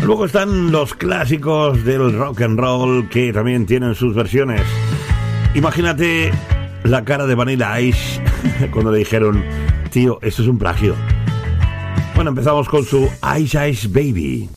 Luego están los clásicos del rock and roll que también tienen sus versiones. Imagínate la cara de Vanilla Ice cuando le dijeron: tío, esto es un plagio. Bueno, empezamos con su Ice Ice Baby.